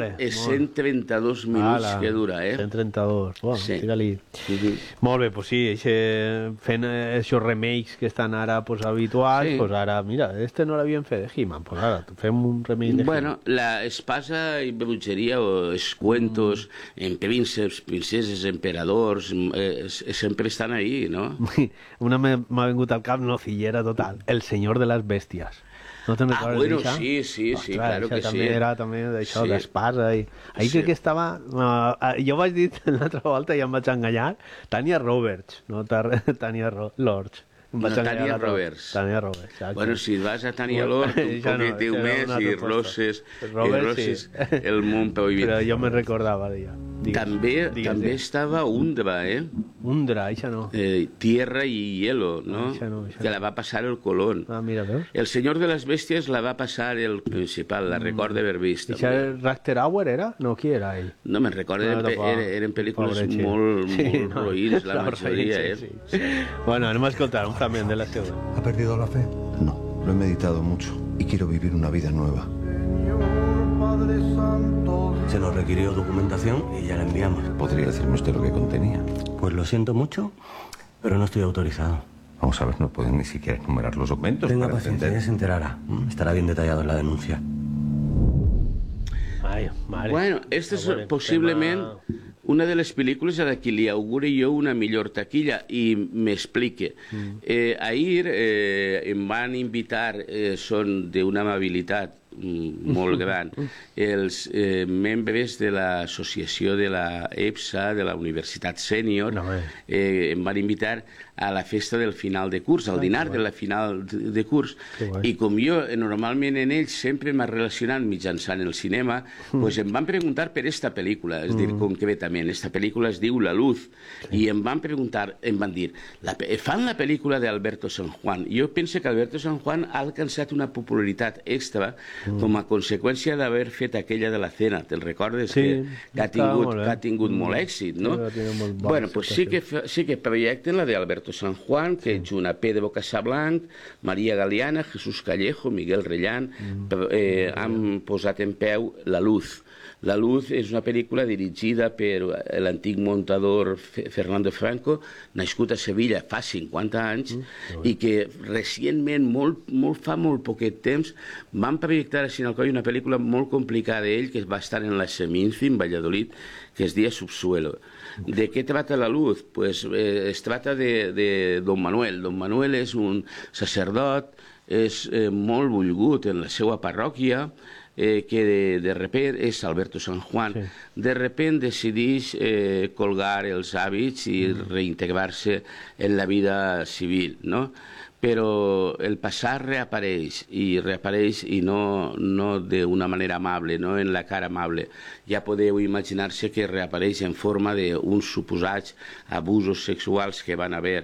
cent trenta-dos minuts Ala, que dura, eh? cent trenta-dos, bueno, sí. Tira-li. Uh-huh. Molt bé, pues sí, eixe, fent aquests remakes que estan ara pues, habituals, sí. Pues ara, mira, este no l'havien fet de He-Man, pues ara fem un remake de He-Man. Bueno, la espasa i brujeria o els cuentos mm. en prínceps, princeses, emperadors, eh, sempre estan ahí, ¿no? Una m'ha vengut al cap nocillera total, El Señor de las Bestias. ¿No te recuerdas ah, bueno, de esa? sí, sí, Ostras, sí, claro que també sí. Era també d'això, sí. d'espasa. I... Ahí sí. crec que estava... Uh, jo vaig dir l'altra volta i em vaig enganyar. Tania Roberts, no Tania Ro Lords. No, Tania Roberts. Tania Roberts, exacte. Bueno, si vas a Tania Lords, un ja poquet no, més i Roses, Robert, i Roses sí. El món prohibit. Però jo me recordava d'ella. També, digues, també digues. estava Undra, ¿eh? Undra, això no. Eh, Tierra y Hielo, ¿no? Això no, això que la va passar el Colón. Ah, mira, veus? El Señor de las Bestias la va passar el principal, la record d'haver vist. I això Rutger Hauer era? No, qui era ell? No, me'n recordo, no, eren, eren, eren pel·lícules Pobre molt, sí, molt no, roïns, la majoria, ¿eh? Sí, sí. Bueno, anem a escoltar un fragment de la seva. ¿Ha perdido la fe? No, lo he meditado mucho y quiero vivir una vida nueva. Se nos requirió documentación y ya la enviamos. ¿Podría decirme usted lo que contenía? Pues lo siento mucho, pero no estoy autorizado. Vamos a ver, no pueden ni siquiera enumerar los documentos. Tenga para paciencia, defender. ya se enterará. Estará bien detallado en la denuncia. Ay, madre. Bueno, esta és possiblement una de les pel·lícules a la que li auguro jo una millor taquilla i m'explique. Mm. Eh, ahir eh, em van invitar, eh, són d'una amabilitat molt gran, els eh, membres de l'associació de la EPSA, de la Universitat Sènior, no, eh, em van invitar a la festa del final de curs, al dinar de la final de curs, i com jo normalment en ells sempre m'ha relacionat mitjançant el cinema, mm. pues em van preguntar per esta pel·lícula, és mm. dir, concretament, esta pel·lícula es diu La Luz, sí. i em van preguntar, em van dir, la, fan la pel·lícula d'Alberto San Juan. Jo penso que Alberto San Juan ha alcançat una popularitat extra mm. com a conseqüència d'haver fet aquella de la cena, te'n recordes? Sí, que, que, ha tingut, molt, eh? que ha tingut mm. molt èxit, no? Sí, molt bueno, pues sí que, sí que projecten la d'Alberto San Juan, que sí. junt a Pedro Casablanc, Maria Galeana, Jesús Callejo, Miguel Rellán, mm. eh, han posat en peu La Luz. La Luz és una pel·lícula dirigida per l'antic muntador Fernando Franco, nascut a Sevilla fa cinquanta anys, mm. i que recentment, molt, molt, fa molt poquet temps, van projectar a Sinalcoy una pel·lícula molt complicada d'ell, que va estar en la Seminci, en Valladolid, que es deia Subsuelo. ¿De què trata La Luz? Pues eh, es trata de, de Don Manuel. Don Manuel és un sacerdot, és eh, molt volgut en la seva parròquia, eh, que de, de repent és Alberto San Juan, sí. de repent decideix eh, colgar els hàbits i mm. reintegrar-se en la vida civil, no? Però el passat reapareix i reapareix i no, no d'una manera amable, no en la cara amable. Ja podeu imaginar-se que reapareix en forma d'uns suposats abusos sexuals que van haver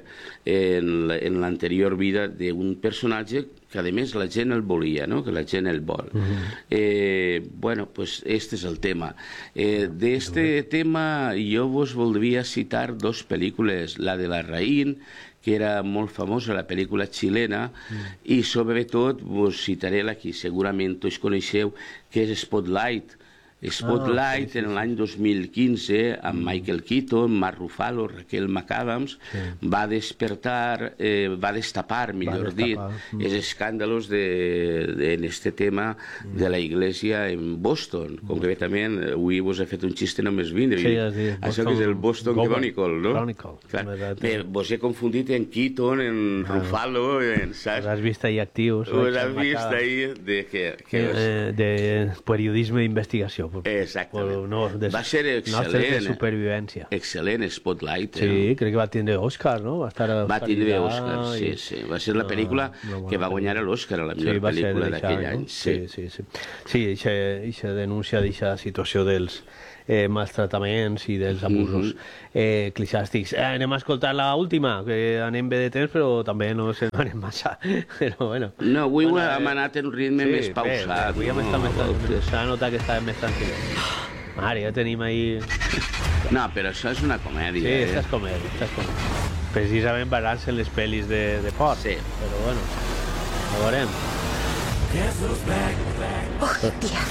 en l'anterior vida d'un personatge que a més la gent el volia, no? Que la gent el vol. Uh-huh. eh, bueno, pues este és el tema. Eh, D'este uh-huh. tema jo vos voldria citar dos pel·lícules, la de la Raïn, que era molt famosa, la pel·lícula xilena, mm. i sobretot vos citaré la que segurament tots coneixeu, que és Spotlight. Spotlight, ah, sí, sí, en l'any dos mil quinze, amb mm. Michael Keaton, Mark Ruffalo, Raquel McAdams, sí. va despertar, eh, va destapar, millor va destapar. dit, mm. els escàndalos de, de, en este tema mm. de la Iglesia en Boston. Mm. Concretament, avui vos he fet un xiste només vindre. Sí, sí, això que és el Boston Chronicle, no? Chronicle. Clar, vos he confundit en Keaton, en ah, Ruffalo, en, saps? Us has vist ahí actius. Us has vist ahí de que... que eh, de periodisme d'investigació. Exactament. No, de, va ser excel·lent. De supervivència. Excel·lent Spotlight. Sí, eh? Crec que va tindre Òscar, no? Va, estar va tindre Òscar, sí, i... sí. Va ser la pel·lícula no, no, que va guanyar l'Òscar, a la millor sí, pel·lícula d'aquell no? any. Sí, sí, sí. Sí, aquesta denúncia d'aquesta situació dels eh, maltrataments i dels abusos mm-hmm. eh, eclesiàstics. Eh, anem a escoltar l'última, que anem bé de temps, però també no se n'anem massa. Però, bueno. No, avui bueno, hem anat en un ritme sí, més pausat. Avui hem estat més tranquil·lets. S'ha notat que estàvem més tranquil·lets. Mare, ja tenim ahí... No, però això és una comèdia. Sí, eh? això és comèdia, això és comèdia. Precisament basant-se en les pel·lis de, de por. Sí. Però, bueno, ho veurem. Hòstia.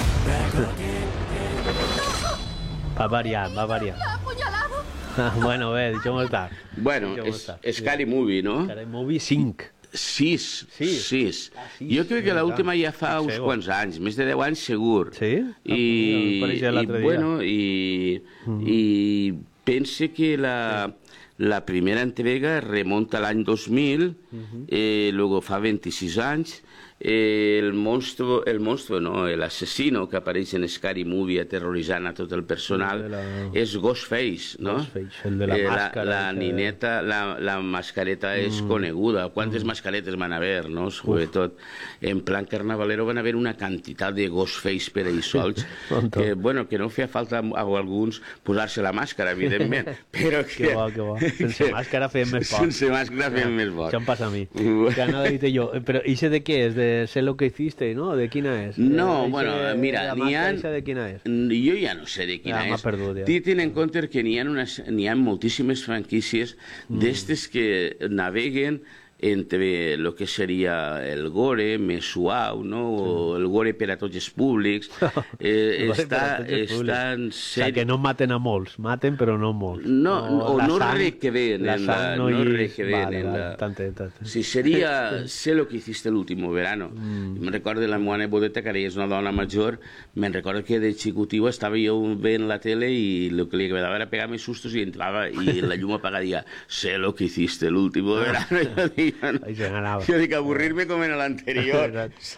Va variant, va variant. Ah, bueno, bé, deixem estar. Bueno, és Scary Movie, no? Scary Movie cinc. Sis, sis. sis. Ah, sis. Jo crec que l'última ja fa Fixeu. uns quants anys, més de deu anys segur. Sí? I, Ah, i, bueno, i, Mm. i pense que la, la primera entrega remonta a l'any dos mil, Mhm. eh, luego fa vint-i-sis anys, eh, el monstruo, el monstruo, no, l'assassino que apareix en Scary Movie aterroritzant a tot el personal, El de la- és Ghostface, no? Ghostface, el de la Eh, màscara, La, la que- nineta, la, la mascareta és Mm. coneguda. Quantes mascaretes van haver, no? Sobretot en plan carnavalero van haver una quantitat de Ghostface per ahí sols, que, bueno, que no feia falta a alguns posar-se la màscara, evidentment, però que... Que bo, que bo. Sense màscara feien més por. Sense màscara feien més por. Això em passa a mi. Que anava dit jo. Però ¿ixe de què és? De Sé lo que hiciste, no? ¿De quina és? No, Eh, bueno, ixe- mira, la n'hi ha... màscara ixa de quina és? Jo ja no sé de quina Ja m'ha és. perdut, ja. Té- Ten en compte que n'hi ha, unes, n'hi ha moltíssimes franquícies Mm. d'estes que naveguen entre el que seria el gore més suau, no? O el gore per a tots els públics. Eh, Gore per a està, tots els públics. està en O sigui, que sèrie... no maten a molts, maten però no molts. No, o la no sang- requeden la en la... sang No, hi- requeden vale, en vale, la... tante, tante. Si seria Sé lo que hiciste el último verano. Mm. Me'n recordo de la meva nebodeta, que ara ja és una dona major, me'n recordo que de xicotiu estava jo veient la tele i el que li agradava era pegar-me sustos i entrava i la llum apagada deia sé lo que hiciste el último verano. Jo dic, no, Ahí se ganava. jo dic avorrir-me com en l'anterior.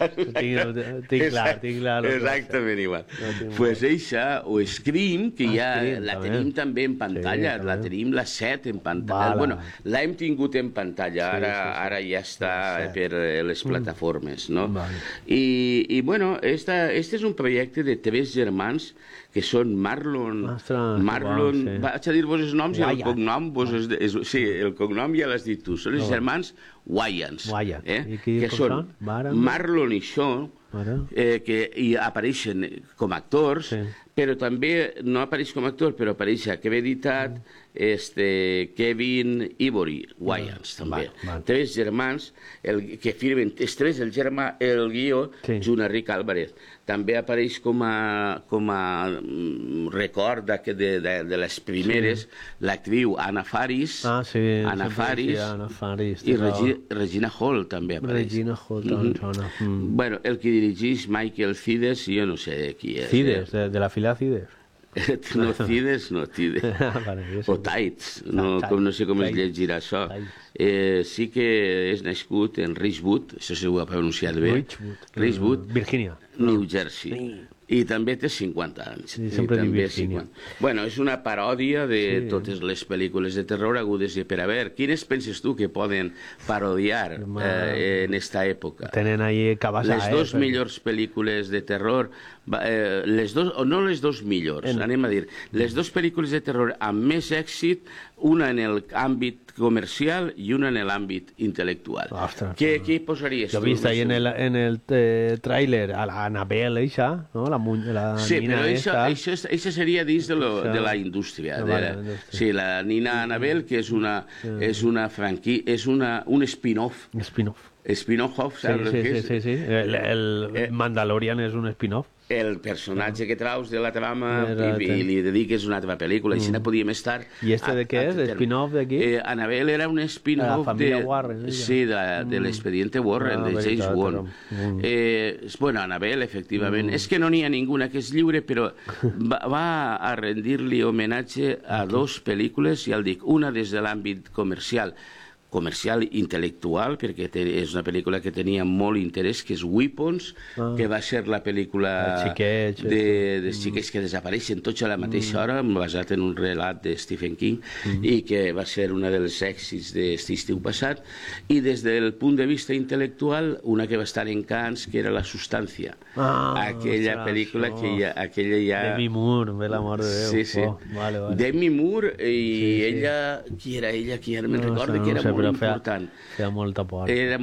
Tinc, tinc clar, tinc clar. lo que va ser. Exactament igual. No tinc Pues eixa, o Scream, que Ah, ja Scream, la també. tenim també en pantalla, Sí, la també. tenim la set en pantalla. Vala. Bueno, l'hem tingut en pantalla, Sí, ara, sí, sí. ara ja està set. per eh, les plataformes, no? Vale. I, i bueno, esta, este és un projecte de tres germans que són Marlon... Ostres, Marlon, que bo, sí. vaig a dir-vos els noms i el Wyatt. cognom, vos és, és, sí, el cognom ja l'has dit tu, són els Ah, va. germans Wayans, Wyatt. eh? I qui que com són són? Mare? Marlon i Shaw, Mare. eh, que hi apareixen com a actors, Sí. però també no apareix com a actor, però apareix a Creditat, este, Kevin Ivory, Wayans, també. val, val. Tres germans el, que firmen, els tres, el germà, el guió, Sí. junt a Rick Álvarez. També apareix com a, com a mm, record de, de, de, de les primeres, sí. l'actriu Anna Faris, Ah, sí. Anna sempre Faris, decía Anna Faris. i té raó. Regi, Regina Hall també apareix. Regina Hall també Mhm. sona. Mm. Bueno, el que dirigeix Michael Cides, jo no sé de qui és. Cides, de, de la fila Cides. No, Cides, no, Cides. Vale, jo sé. O Tides, no, Tides. com, no sé com es Tides. llegirà això. Tides. Eh, sí que és nascut en Ridgewood, això sí ho ha pronunciat bé. Ridgewood. Ridgewood, Virginia. New Jersey. I també té cinquanta anys. Sí, sempre I diu també Virginia. cinquanta. Bueno, és una paròdia de Sí. totes les pel·lícules de terror hagudes i per haver. Quines penses tu que poden parodiar eh, en esta època? Tenen ahí cabassa, Les eh? dos per- millors pel·lícules de terror, va, eh, les dos, o no les dos millors, En- anem a dir, les dos pel·lícules de terror amb més èxit, una en l'àmbit comercial i una en l'àmbit intel·lectual. Ostres, Què, què posaries Yo tu? he visto ahí en Més o el, en el eh, tráiler a la Annabelle, esa, ¿no? La, mu- la Sí, nina però això, esta. això, és- això seria dins de, lo, Això- de la indústria. Ah, De vale, la, la indústria. sí, la Nina Annabelle, que és una, Sí. és una franquí, és una, un spin-off. Spin-off. Spin-off, Sí, saps sí, què sí, és? sí, sí. El, el Eh. Mandalorian és un spin-off. El personatge que traus de la trama Exacte. i, i li dediques una altra pel·lícula, i si no podíem estar... I este de què és? Spin-off d'aquí? Eh, Annabelle era un La spin-off família de, Warren, ella. sí, de, de l'expediente Warren, Ah, de James veritat, Wan. però- Mm. Eh, és- bueno, Annabelle, efectivament. Mm. És que no n'hi ha ninguna que és lliure, però va, va a rendir-li homenatge a dos pel·lícules, ja el dic, una des de l'àmbit comercial, comercial intel·lectual, perquè té, és una pel·lícula que tenia molt interès, que és Weapons, Ah. que va ser la pel·lícula Els xiquets, de, de xiquets que desapareixen tots a la mateixa hora, basat en un relat de Stephen King, i que va ser una dels èxits d'aquest estiu passat, i des del punt de vista intel·lectual, una que va estar en Cannes, que era La substància. Ah, aquella ostres, pel·lícula això. que ja, aquella ja... Demi Moore, per l'amor de Déu. Sí, sí. Oh, vale, vale. Demi Moore, i Sí, sí. ella... Qui era ella? Qui era? Me'n No recordo sé, que no era sé, molt però feia- important. Feia molta por. Era